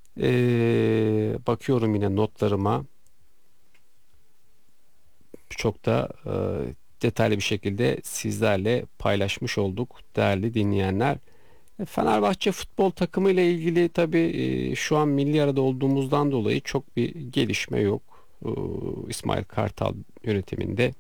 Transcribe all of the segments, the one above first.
Bakıyorum yine notlarıma. Çok da detaylı bir şekilde sizlerle paylaşmış olduk değerli dinleyenler. Fenerbahçe futbol takımı ile ilgili tabii şu an milli arada olduğumuzdan dolayı çok bir gelişme yok. İsmail Kartal yönetiminde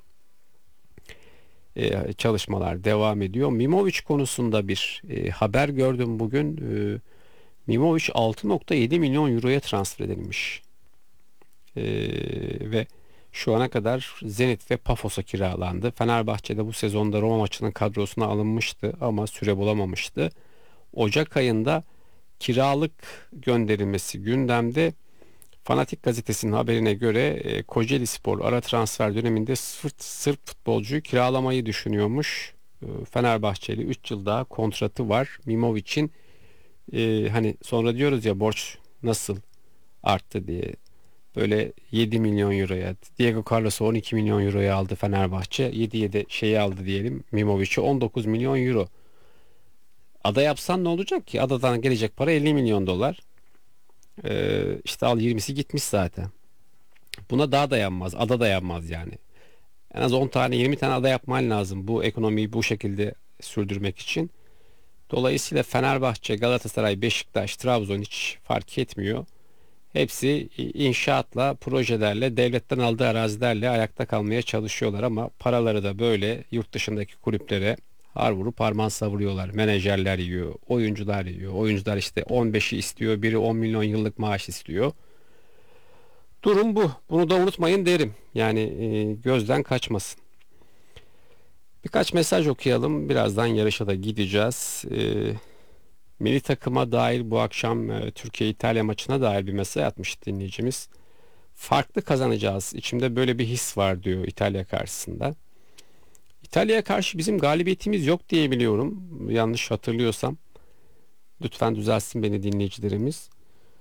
çalışmalar devam ediyor. Mimovic konusunda bir haber gördüm bugün. Mimovic 6,7 milyon euroya transfer edilmiş. E, ve şu ana kadar Zenit ve Pafos'a kiralandı. Fenerbahçe'de bu sezonda Roma maçının kadrosuna alınmıştı ama süre bulamamıştı. Ocak ayında kiralık gönderilmesi gündemde. Fanatik gazetesinin haberine göre Kocaelispor ara transfer döneminde Sırp futbolcuyu kiralamayı düşünüyormuş. Fenerbahçeli 3 yıl daha kontratı var. Mimovic'in hani sonra diyoruz ya borç nasıl arttı diye. Böyle 7 milyon euroya, Diego Carlos'u 12 milyon euroya aldı Fenerbahçe. 7'ye de şeyi aldı diyelim, Mimovic'i 19 milyon euro. Ada yapsan ne olacak ki? Adadan gelecek para 50 milyon dolar. İşte al 20'si gitmiş zaten. Buna daha dayanmaz. Ada dayanmaz yani. En az 10 tane 20 tane ada yapman lazım bu ekonomiyi bu şekilde sürdürmek için. Dolayısıyla Fenerbahçe, Galatasaray, Beşiktaş, Trabzon hiç fark etmiyor. Hepsi inşaatla, projelerle, devletten aldığı arazilerle ayakta kalmaya çalışıyorlar ama paraları da böyle yurt dışındaki kulüplere har vurup harman savuruyorlar. Menajerler yiyor, oyuncular yiyor. Oyuncular işte 15'i istiyor, biri 10 milyon yıllık maaş istiyor. Durum bu. Bunu da unutmayın derim. Yani gözden kaçmasın. Birkaç mesaj okuyalım. Birazdan yarışa da gideceğiz. Milli takıma dair bu akşam Türkiye-İtalya maçına dair bir mesaj atmış dinleyicimiz. Farklı kazanacağız. İçimde böyle bir his var diyor İtalya karşısında. İtalya'ya karşı bizim galibiyetimiz yok diye biliyorum. Yanlış hatırlıyorsam. Lütfen düzelsin beni dinleyicilerimiz.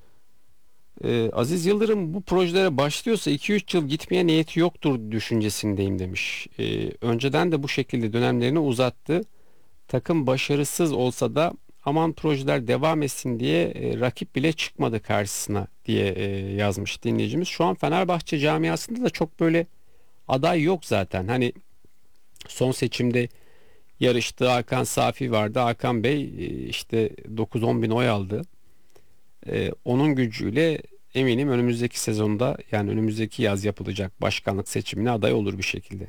Aziz Yıldırım bu projelere başlıyorsa 2-3 yıl gitmeye niyeti yoktur düşüncesindeyim demiş. Önceden de bu şekilde dönemlerini uzattı. Takım başarısız olsa da aman projeler devam etsin diye rakip bile çıkmadı karşısına diye yazmış dinleyicimiz. Şu an Fenerbahçe camiasında da çok böyle aday yok zaten. Hani son seçimde yarıştı Hakan Safi vardı. Hakan Bey işte 9-10 bin oy aldı. Onun gücüyle eminim önümüzdeki sezonda yani önümüzdeki yaz yapılacak başkanlık seçimine aday olur bir şekilde.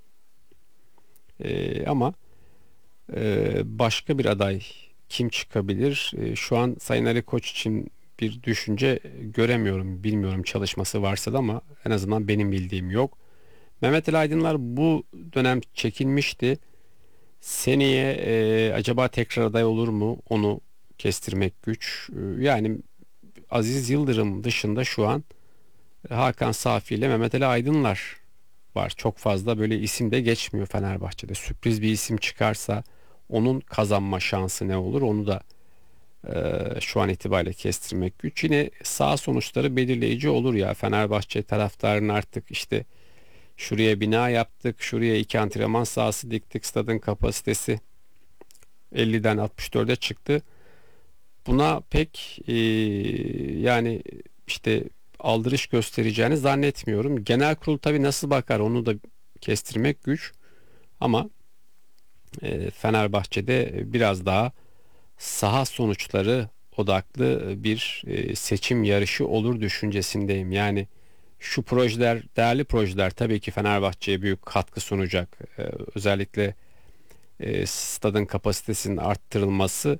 Ama başka bir aday kim çıkabilir? Şu an Sayın Ali Koç için bir düşünce göremiyorum. Bilmiyorum çalışması varsa da ama en azından benim bildiğim yok. Mehmet Ali Aydınlar bu dönem çekilmişti. Seneye acaba tekrar aday olur mu? Onu kestirmek güç. Yani Aziz Yıldırım dışında şu an Hakan Safi ile Mehmet Ali Aydınlar var. Çok fazla böyle isim de geçmiyor Fenerbahçe'de. Sürpriz bir isim çıkarsa onun kazanma şansı ne olur? Onu da şu an itibariyle kestirmek güç. Yine sağ sonuçları belirleyici olur ya. Fenerbahçe taraftarının artık işte şuraya bina yaptık, şuraya 2 antrenman sahası diktik, stadın kapasitesi 50'den 64'e çıktı. Buna pek yani işte aldırış göstereceğini zannetmiyorum. Genel kurul tabii nasıl bakar onu da kestirmek güç. Ama Fenerbahçe'de biraz daha saha sonuçları odaklı bir seçim yarışı olur düşüncesindeyim. Yani şu projeler, değerli projeler tabii ki Fenerbahçe'ye büyük katkı sunacak. Özellikle stadın kapasitesinin arttırılması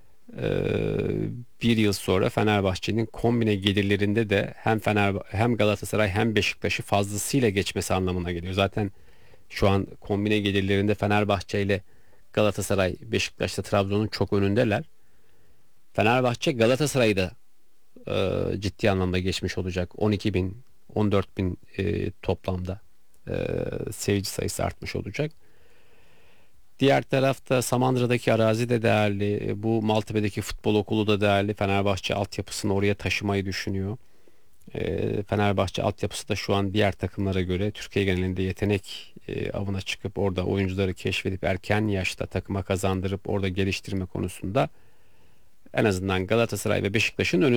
bir yıl sonra Fenerbahçe'nin kombine gelirlerinde de hem Galatasaray hem Beşiktaş'ı fazlasıyla geçmesi anlamına geliyor. Zaten şu an kombine gelirlerinde Fenerbahçe ile Galatasaray, Beşiktaş'ta Trabzon'un çok önündeler. Fenerbahçe Galatasaray'ı da ciddi anlamda geçmiş olacak. 12 bin, 14 bin toplamda e, seyirci sayısı artmış olacak. Diğer tarafta Samandıra'daki arazi de değerli. Bu Maltepe'deki futbol okulu da değerli. Fenerbahçe altyapısını oraya taşımayı düşünüyor. Fenerbahçe altyapısı da şu an diğer takımlara göre Türkiye genelinde yetenek avına çıkıp orada oyuncuları keşfedip erken yaşta takıma kazandırıp orada geliştirme konusunda en azından Galatasaray ve Beşiktaş'ın önünde.